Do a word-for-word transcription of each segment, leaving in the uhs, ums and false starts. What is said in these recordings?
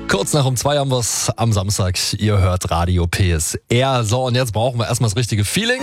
Kurz nach um zwei haben wir es am Samstag. Ihr hört Radio P S R. So, und jetzt brauchen wir erstmal das richtige Feeling.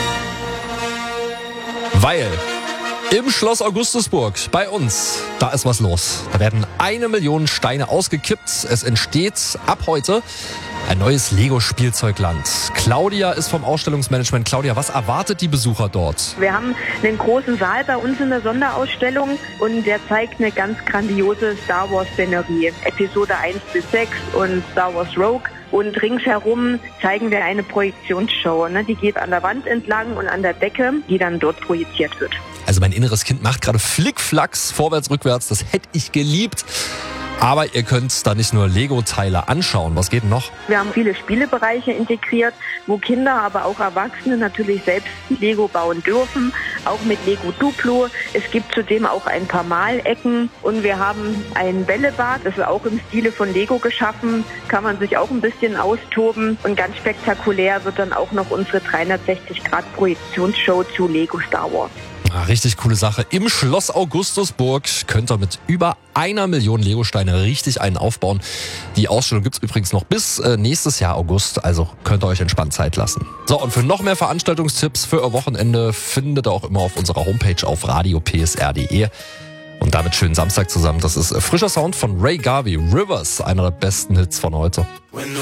Weil im Schloss Augustusburg bei uns, da ist was los. Da werden eine Million Steine ausgekippt. Es entsteht ab heute ein neues Lego-Spielzeugland. Claudia ist vom Ausstellungsmanagement. Claudia, was erwartet die Besucher dort? Wir haben einen großen Saal bei uns in der Sonderausstellung und der zeigt eine ganz grandiose Star Wars-Szenerie. Episode eins bis sechs und Star Wars Rogue. Und ringsherum zeigen wir eine Projektionsshow. Ne? Die geht an der Wand entlang und an der Decke, die dann dort projiziert wird. Also mein inneres Kind macht gerade Flickflacks vorwärts, rückwärts. Das hätte ich geliebt. Aber ihr könnt da nicht nur Lego-Teile anschauen. Was geht denn noch? Wir haben viele Spielebereiche integriert, wo Kinder, aber auch Erwachsene natürlich selbst Lego bauen dürfen. Auch mit Lego Duplo. Es gibt zudem auch ein paar Malecken. Und wir haben ein Bällebad. Das ist auch im Stile von Lego geschaffen. Kann man sich auch ein bisschen austoben. Und ganz spektakulär wird dann auch noch unsere dreihundertsechzig Grad Projektionsshow zu Lego Star Wars. Ah, richtig coole Sache. Im Schloss Augustusburg könnt ihr mit über einer Million Lego-Steine richtig einen aufbauen. Die Ausstellung gibt's übrigens noch bis äh, nächstes Jahr August, also könnt ihr euch entspannt Zeit lassen. So, und für noch mehr Veranstaltungstipps für euer Wochenende findet ihr auch immer auf unserer Homepage auf radio p s r punkt d e. Und damit schönen Samstag zusammen. Das ist frischer Sound von Ray Garvey, Rivers, einer der besten Hits von heute.